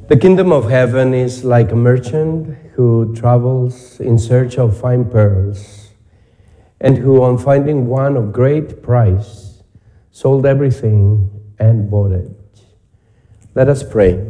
The kingdom of heaven is like a merchant who travels in search of fine pearls, and who, on finding one of great price, sold everything and bought it. Let us pray.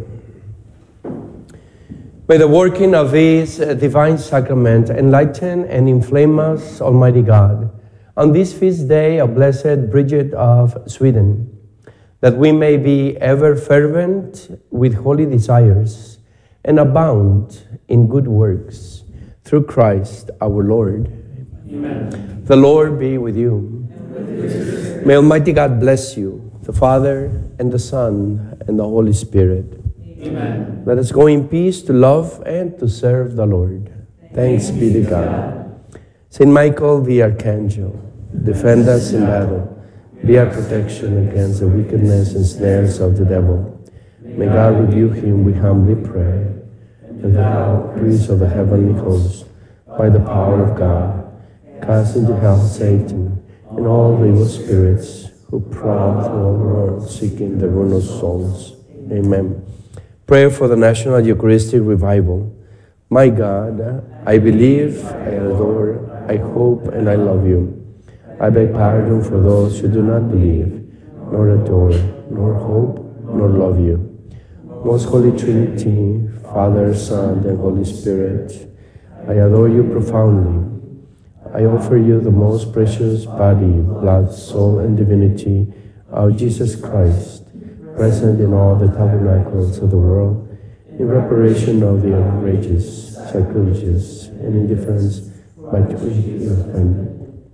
May the working of this divine sacrament enlighten and inflame us, Almighty God, on this feast day of Blessed Bridget of Sweden, that we may be ever fervent with holy desires and abound in good works, through Christ our Lord. Amen. The Lord be with you. And with your spirit. May Almighty God bless you, the Father, and the Son, and the Holy Spirit. Amen. Let us go in peace to love and to serve the Lord. Thanks be to God. Saint Michael the Archangel, defend us in battle. Be our protection against the wickedness and snares of the devil. May God rebuke him, we humbly pray. And thou, priest of the heavenly host, by the power of God, cast into hell Satan and all the evil spirits who prowl through all the world seeking the ruin of souls. Amen. Prayer for the National Eucharistic Revival. My God, I believe, I adore, I hope, and I love you. I beg pardon for those who do not believe, nor adore, nor hope, nor love you. Most Holy Trinity, Father, Son, and Holy Spirit, I adore you profoundly. I offer you the most precious body, blood, soul, and divinity of Jesus Christ, present in all the tabernacles of the world, in reparation of the outrageous, sacrilegious, and indifference by which you have offended.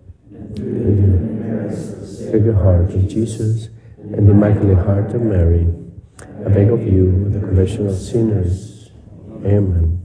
The Sacred Heart of Jesus and the Immaculate Heart of Mary, I beg of you, the confession of sinners. Amen.